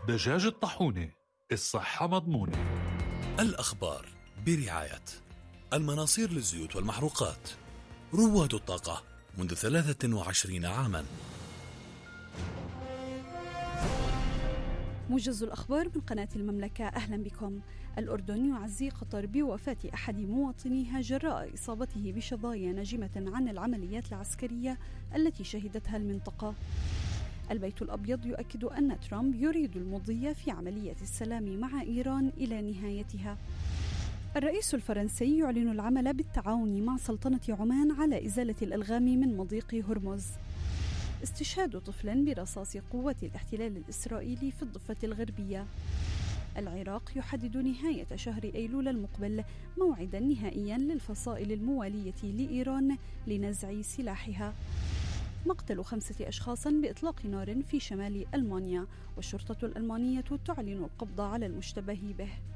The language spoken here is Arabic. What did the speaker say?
دجاج الطاحونة، الصحة مضمونة. الأخبار برعاية المناصير للزيوت والمحروقات، رواد الطاقة منذ 23 عاما. موجز الأخبار من قناة المملكة، أهلا بكم. الأردن يعزي قطر بوفاة أحد مواطنيها جراء إصابته بشظايا ناجمة عن العمليات العسكرية التي شهدتها المنطقة. البيت الأبيض يؤكد أن ترامب يريد المضي في عملية السلام مع إيران إلى نهايتها. الرئيس الفرنسي يعلن العمل بالتعاون مع سلطنة عمان على إزالة الألغام من مضيق هرمز. استشهاد طفل برصاص قوات الاحتلال الإسرائيلي في الضفة الغربية. العراق يحدد نهاية شهر أيلول المقبل موعدا نهائيا للفصائل الموالية لإيران لنزع سلاحها. مقتل 5 أشخاص بإطلاق نار في شمال ألمانيا، والشرطة الألمانية تعلن القبض على المشتبه به.